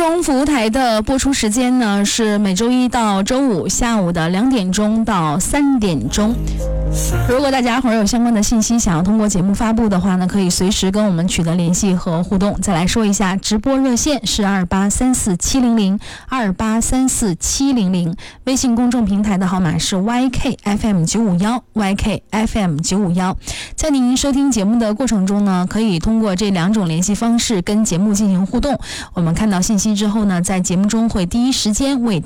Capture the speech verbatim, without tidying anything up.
中服务台的播出时间呢是每周一到周五下午的两点钟到三点钟。如果大家伙儿有相关的信息想要通过节目发布的话呢，可以随时跟我们取得联系和互动。再来说一下，直播热线是二八三四七零零二八三四七零零，微信公众平台的号码是 Y K F M 九五一 Y K F M 九五一。在您收听节目的过程中呢，可以通过这两种联系方式跟节目进行互动。我们看到信息之后呢，在节目中会第一时间为